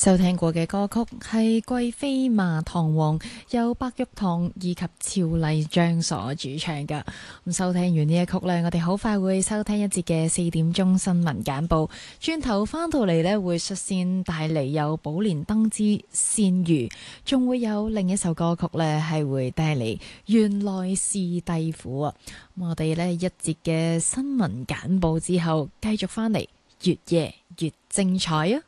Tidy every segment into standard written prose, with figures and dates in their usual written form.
收聽過嘅歌曲係貴妃罵唐王，由白玉堂以及趙麗章所主唱㗎。咁收聽完呢一曲呢，我哋好快會收聽一節嘅4點鐘新聞簡報。轉頭翻到嚟呢，會率先帶嚟有寶蓮燈之仙魚，仲會有另一首歌曲呢係會帶嚟原來是帝婦啊！我哋呢一節嘅新聞簡報之後，繼續翻嚟，越夜越精彩啊！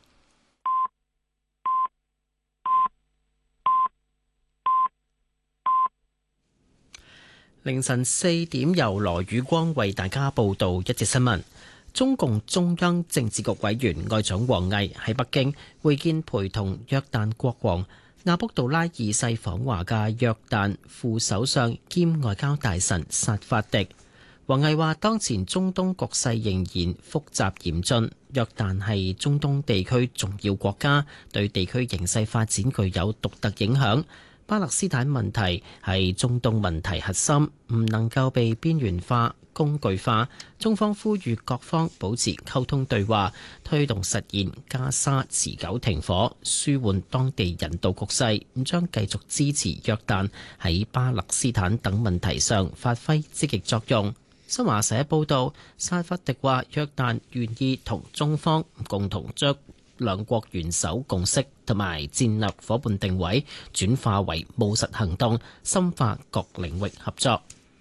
凌晨4點，由羅宇光為大家報道一節新聞。中共中央政治局委員外長王毅喺北京會見陪同約旦國王阿卜杜拉二世訪華嘅約旦副首相兼外交大臣薩法迪。王毅話：當前中東局勢仍然複雜嚴峻，約旦係中東地區重要國家，對地區形勢發展具有獨特影響。巴勒斯坦問題係中東問題核心，唔能夠被邊緣化、工具化。中方呼籲各方保持溝通對話，推動實現加沙持久停火，舒緩當地人道局勢。咁將繼續支持約旦喺巴勒斯坦等問題上發揮積極作用。新華社報導，薩法迪話約旦願意同中方共同將兩國元首共識同埋戰略夥伴定位轉化為務實行動，深化各領域合作。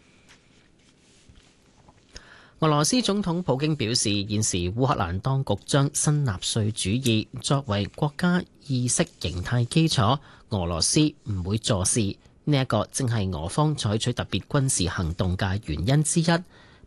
俄羅斯總統普京表示，現時烏克蘭當局將新納粹主義作為國家意識形態基礎，俄羅斯唔會坐視。呢一個正係俄方採取特別軍事行動嘅原因之一。